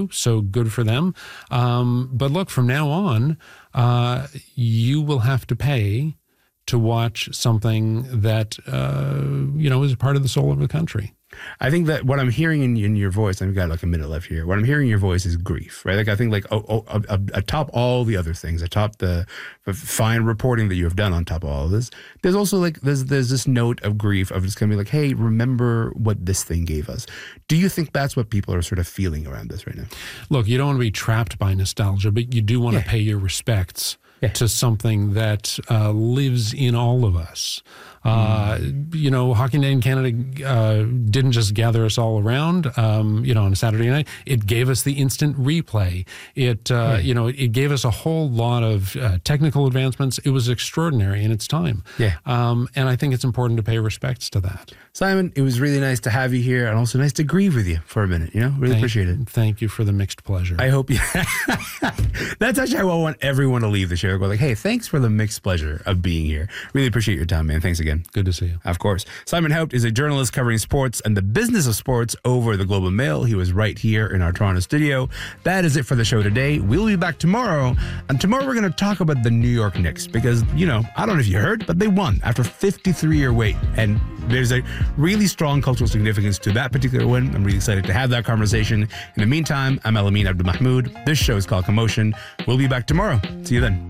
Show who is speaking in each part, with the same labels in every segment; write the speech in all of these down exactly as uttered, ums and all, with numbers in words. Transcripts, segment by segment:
Speaker 1: you, so good for them. Um, but look, from now on, uh, you will have to pay to watch something that, uh, you know, is a part of the soul of the country.
Speaker 2: I think that what I'm hearing in, in your voice, I've got like a minute left here. What I'm hearing in your voice is grief, right? Like I think like oh, oh, uh, atop all the other things, atop the, the fine reporting that you have done on top of all of this, there's also like, there's there's this note of grief of just going to be like, hey, remember what this thing gave us. Do you think that's what people are sort of feeling around this right now?
Speaker 1: Look, you don't want to be trapped by nostalgia, but you do want yeah. to pay your respects yeah. to something that uh, lives in all of us. Uh, you know, Hockey Night in Canada uh, didn't just gather us all around, um, you know, on a Saturday night. It gave us the instant replay. It, uh, yeah. you know, it gave us a whole lot of uh, technical advancements. It was extraordinary in its time.
Speaker 2: Yeah.
Speaker 1: Um, and I think it's important to pay respects to that.
Speaker 2: Simon, it was really nice to have you here and also nice to grieve with you for a minute, you know? Really
Speaker 1: thank,
Speaker 2: appreciate it.
Speaker 1: Thank you for the mixed pleasure.
Speaker 2: I hope you... That's actually how I want everyone to leave the show. Go like, hey, thanks for the mixed pleasure of being here. Really appreciate your time, man. Thanks again.
Speaker 1: Good to see you.
Speaker 2: Of course. Simon Haupt is a journalist covering sports and the business of sports over the Globe and Mail. He was right here in our Toronto studio. That is it for the show today. We'll be back tomorrow. And tomorrow we're going to talk about the New York Knicks because, you know, I don't know if you heard, but they won after a fifty-three year wait. And there's a really strong cultural significance to that particular win. I'm really excited to have that conversation. In the meantime, I'm Elamin Abdelmahmoud. This show is called Commotion. We'll be back tomorrow. See you then.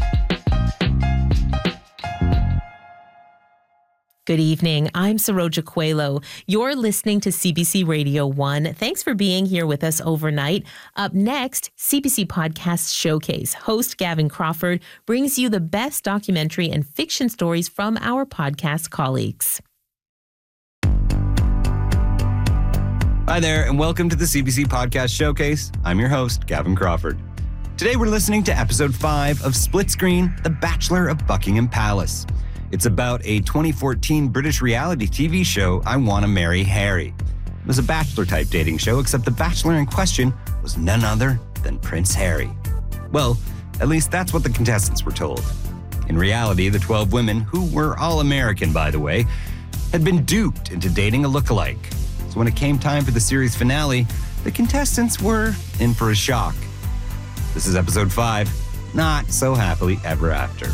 Speaker 3: Good evening. I'm Saroja Coelho. You're listening to C B C Radio one. Thanks for being here with us overnight. Up next, C B C Podcast Showcase. Host Gavin Crawford brings you the best documentary and fiction stories from our podcast colleagues.
Speaker 4: Hi there, and welcome to the C B C Podcast Showcase. I'm your host, Gavin Crawford. Today we're listening to episode five of Split Screen, The Bachelor of Buckingham Palace. It's about a twenty fourteen British reality T V show, I Wanna Marry Harry. It was a bachelor-type dating show, except the bachelor in question was none other than Prince Harry. Well, at least that's what the contestants were told. In reality, the twelve women, who were all American, by the way, had been duped into dating a lookalike. So when it came time for the series finale, the contestants were in for a shock. This is episode five, Not So Happily Ever After.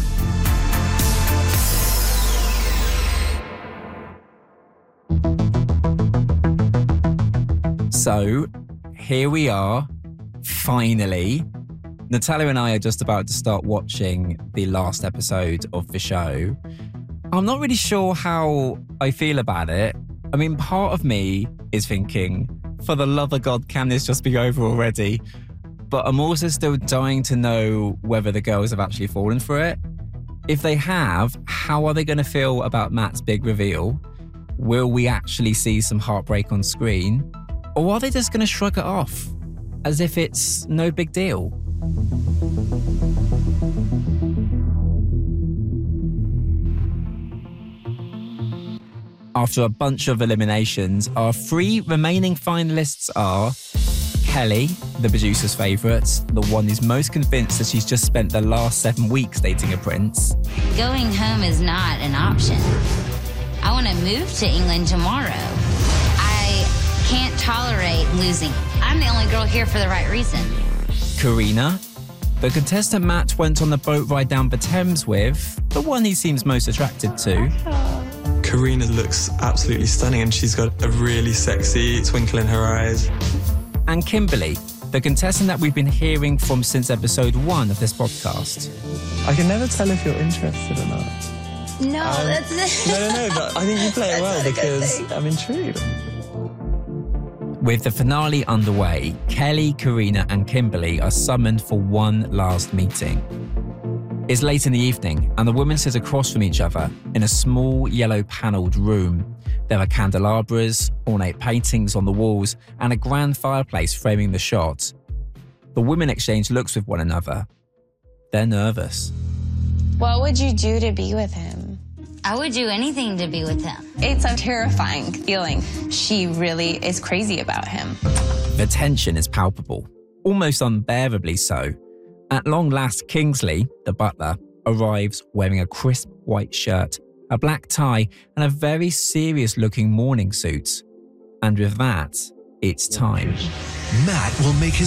Speaker 5: So, here we are, finally. Natalia and I are just about to start watching the last episode of the show. I'm not really sure how I feel about it. I mean, part of me is thinking, for the love of God, can this just be over already? But I'm also still dying to know whether the girls have actually fallen for it. If they have, how are they going to feel about Matt's big reveal? Will we actually see some heartbreak on screen? Or are they just going to shrug it off as if it's no big deal? After a bunch of eliminations, our three remaining finalists are Kelly, the producer's favourite, the one who's most convinced that she's just spent the last seven weeks dating a prince.
Speaker 6: Going home is not an option. I want to move to England tomorrow. I can't tolerate losing. I'm the only girl here for the right reason.
Speaker 5: Karina, the contestant Matt went on the boat ride down the Thames with, the one he seems most attracted to.
Speaker 7: Karina looks absolutely stunning and she's got a really sexy twinkle in her eyes.
Speaker 5: And Kimberly, the contestant that we've been hearing from since episode one of this podcast.
Speaker 7: I can never tell if you're interested or not.
Speaker 6: No,
Speaker 7: um,
Speaker 6: that's it.
Speaker 7: No, no, no, but I think you play it well because I'm intrigued.
Speaker 5: With the finale underway, Kelly, Karina and Kimberly are summoned for one last meeting. It's late in the evening and the women sit across from each other in a small yellow panelled room. There are candelabras, ornate paintings on the walls and a grand fireplace framing the shot. The women exchange looks with one another. They're nervous.
Speaker 8: What would you do to be with him?
Speaker 6: I would do anything to be with him.
Speaker 8: It's a terrifying feeling. She really is crazy about him.
Speaker 5: The tension is palpable, almost unbearably so. At long last, Kingsley, the butler, arrives wearing a crisp white shirt, a black tie, and a very serious-looking morning suit. And with that, it's time.
Speaker 9: Matt will make his